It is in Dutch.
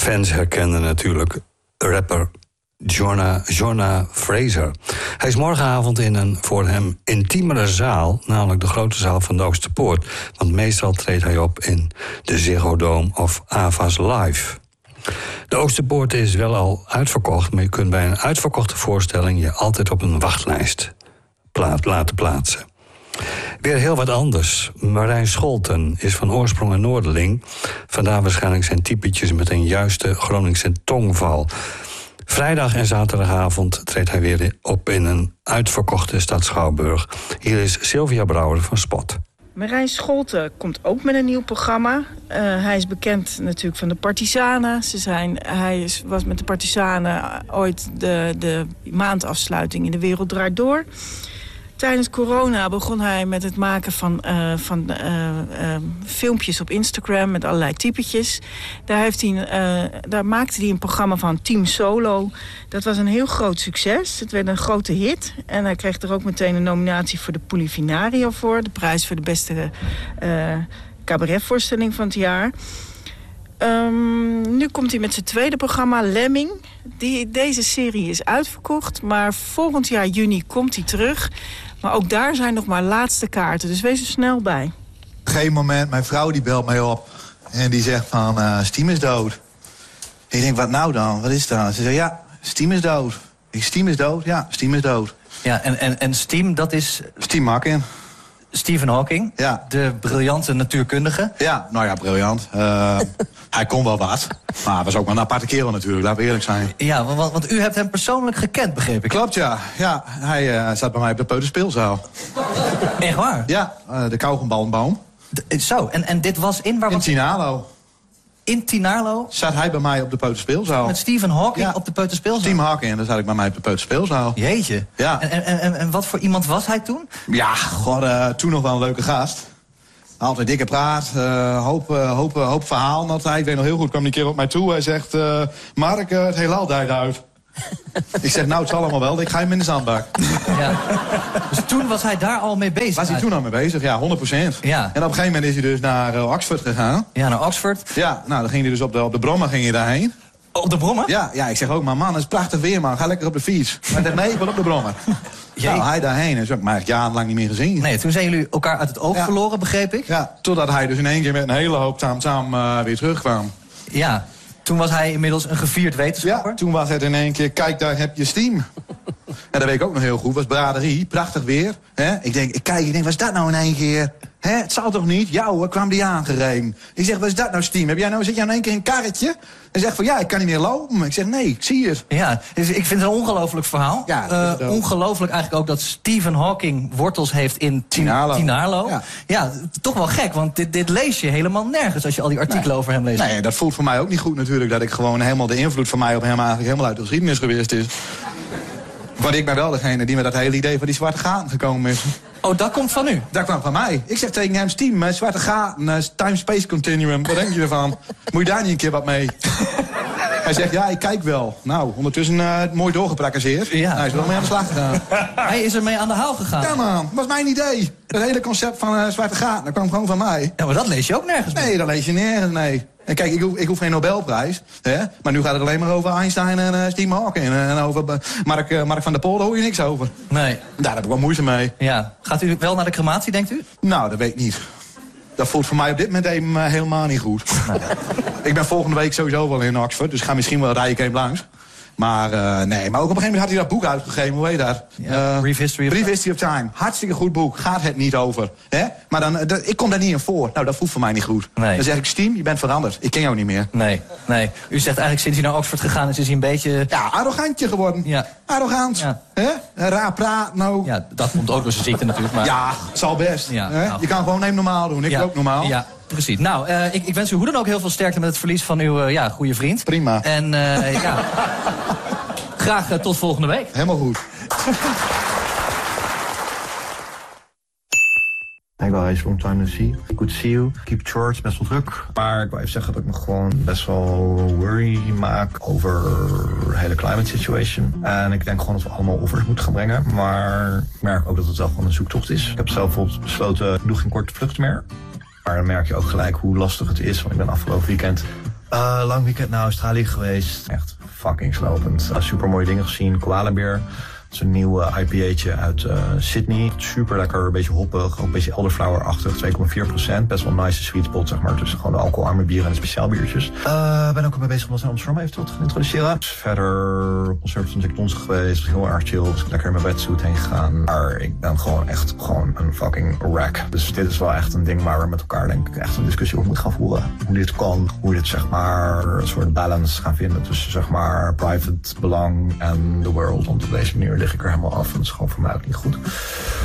Fans herkenden natuurlijk rapper Jonna Fraser. Hij is morgenavond in een voor hem intiemere zaal, namelijk de grote zaal van de Oosterpoort. Want meestal treedt hij op in de Ziggo Dome of Ava's Live. De Oosterpoort is wel al uitverkocht, maar je kunt bij een uitverkochte voorstelling je altijd op een wachtlijst laten plaatsen. Weer heel wat anders. Marijn Scholten is van oorsprong een Noorderling. Vandaar waarschijnlijk zijn typetjes met een juiste Groningse tongval. Vrijdag en zaterdagavond treedt hij weer op in een uitverkochte stad Schouwburg. Hier is Sylvia Brouwer van Spot. Marijn Scholten komt ook met een nieuw programma. Hij is bekend natuurlijk van de Partisanen. Hij was met de Partisanen ooit de maandafsluiting in De Wereld Draait Door. Tijdens corona begon hij met het maken van filmpjes op Instagram met allerlei typetjes. Daar maakte hij een programma van Team Solo. Dat was een heel groot succes. Het werd een grote hit. En hij kreeg er ook meteen een nominatie voor de Polifinario voor. De prijs voor de beste cabaretvoorstelling van het jaar. Nu komt hij met zijn tweede programma, Lemming. Deze serie is uitverkocht, maar volgend jaar juni komt hij terug. Maar ook daar zijn nog maar laatste kaarten, dus wees er snel bij. Op een gegeven moment, mijn vrouw die belt mij op en die zegt van, Stiem is dood. Ik denk, wat nou dan? Wat is dat? Ze zegt, ja, Stiem is dood. Stiem is dood? Ja, Stiem is dood. Ja, en Stiem, dat is... Stiem Hawking. Stephen Hawking, ja. De briljante natuurkundige. Ja, nou ja, briljant. Hij kon wel wat, maar hij was ook maar een aparte kerel natuurlijk, laten we eerlijk zijn. Ja, want u hebt hem persoonlijk gekend, begreep ik. Klopt, ja. Ja, hij zat bij mij op de peuterspeelzaal. Echt waar? Ja, de Kauwgomballenboom. Zo, en dit was in... In Tinalo. In Tinalo? Zat hij bij mij op de peuterspeelzaal. Met Stephen Hawking op de peuterspeelzaal? Stephen Hawking, en dan zat ik bij mij op de peuterspeelzaal. Jeetje. Ja. En wat voor iemand was hij toen? Ja, toen nog wel een leuke gast. Altijd dikke praat, hoop verhaal altijd. Ik weet nog heel goed, kwam die keer op mij toe. Hij zegt, Mark, het heelal dijt uit. Ik zeg, nou, het zal allemaal wel. Ik ga hem in de zandbak. Ja. Dus toen was hij daar al mee bezig? Was hij toen al mee bezig, ja, 100%. Ja. En op een gegeven moment is hij dus naar Oxford gegaan. Ja, naar Oxford. Ja, nou, dan ging hij dus op de brommer ging hij daarheen. Op de brommer? Ja, ik zeg ook, maar man, het is prachtig weer, man. Ga lekker op de fiets. Maar hij nee, ik wil op de brommer. Nou, hij daarheen. En zo, maar ik jarenlang niet meer gezien. Nee, toen zijn jullie elkaar uit het oog verloren, begreep ik? Ja, totdat hij dus in één keer met een hele hoop taam weer terugkwam. Ja, toen was hij inmiddels een gevierd wetenschapper. Ja, toen was het in één keer, kijk, daar heb je Stiem. En dat weet ik ook nog heel goed, was braderie, prachtig weer. Hè? Ik denk, wat is dat nou in één keer? Hè? Het zal toch niet? Ja hoor, kwam die aangereden. Ik zeg, wat is dat nou, Stiem? Zit jij nou in één keer in een karretje? Hij zegt van, ja, ik kan niet meer lopen. Ik zeg, nee, ik zie het. Ja, dus ik vind het een ongelooflijk verhaal. Ja, ongelooflijk eigenlijk ook dat Stephen Hawking wortels heeft in Tinalo. Ja, toch wel gek, want dit lees je helemaal nergens als je al die artikelen over hem leest. Nee, dat voelt voor mij ook niet goed natuurlijk. Dat ik gewoon helemaal de invloed van mij op hem eigenlijk helemaal uit de geschiedenis geweest is. Want ik ben wel degene die met dat hele idee van die zwarte gaten gekomen is. Oh, dat komt van u? Dat kwam van mij. Ik zeg tegen hem, Stiem, zwarte gaten, time-space continuum, wat denk je ervan? Moet je daar niet een keer wat mee? Hij zegt, ja, ik kijk wel. Nou, ondertussen mooi doorgeprakkezeerd. Ja. Hij is er wel mee aan de slag gegaan. Hij is ermee aan de haal gegaan? Ja, man. Dat was mijn idee. Het hele concept van zwarte gaten, dat kwam gewoon van mij. Ja, maar dat lees je ook nergens meer. Nee, dat lees je nergens, nee. En kijk, ik hoef geen Nobelprijs. Hè? Maar nu gaat het alleen maar over Einstein en Stephen Hawking. En over Mark van der Pol, daar hoor je niks over. Nee. Daar heb ik wel moeite mee. Ja. Gaat u wel naar de crematie, denkt u? Nou, dat weet ik niet. Dat voelt voor mij op dit moment even helemaal niet goed. Nee. Ik ben volgende week sowieso wel in Oxford, dus ik ga misschien wel rijden even langs. Maar nee, maar ook op een gegeven moment had hij dat boek uitgegeven, hoe heet dat? Ja, Brief History of Time. Hartstikke goed boek, gaat het niet over. Hè? Maar dan, ik kom daar niet in voor. Nou, dat voelt voor mij niet goed. Nee. Dan zeg ik, Stiem, je bent veranderd. Ik ken jou niet meer. Nee. U zegt eigenlijk sinds hij naar Oxford gegaan is hij een beetje... Ja, arrogantje geworden. Ja. Arrogant. Ja. Hè? Raar praat, nou. Ja, dat komt ook door zijn ziekte natuurlijk. Maar... Ja, het zal best. Ja, nou. Je kan gewoon even normaal doen. Ik ook normaal. Ja. Precies. Nou, ik wens u hoe dan ook heel veel sterkte met het verlies van uw goede vriend. Prima. En graag tot volgende week. Helemaal goed. Hey guys, long time no see. Good to see you. Keep it short, best wel druk. Maar ik wil even zeggen dat ik me gewoon best wel worry maak over de hele climate situation. En ik denk gewoon dat we allemaal offers moeten gaan brengen. Maar ik merk ook dat het wel gewoon een zoektocht is. Ik heb zelf bijvoorbeeld besloten, ik doe geen korte vluchten meer. Maar dan merk je ook gelijk hoe lastig het is. Want ik ben afgelopen weekend Lang weekend naar Australië geweest. Echt fucking slopend. Super mooie dingen gezien. Koalabeer. Het is een nieuw IPA'tje uit Sydney. Super lekker, een beetje hoppig, ook een beetje elderflower-achtig. 2,4%. Best wel een nice sweet spot, zeg maar. Tussen gewoon de alcoholarme bieren en de speciaalbiertjes. Ben ook mee bezig om dat in Amsterdam eventueel te gaan introduceren. Verder op concert van Jack Johnson geweest. Was heel erg chill. Was lekker in mijn wetsuit heen gegaan. Maar ik ben gewoon echt een fucking wreck. Dus dit is wel echt een ding waar we met elkaar denk ik echt een discussie over moeten gaan voeren. Hoe dit kan. Hoe dit zeg maar een soort balance gaan vinden tussen zeg maar private belang en the world. Want op deze manier lig ik er helemaal af en dat is gewoon voor mij ook niet goed.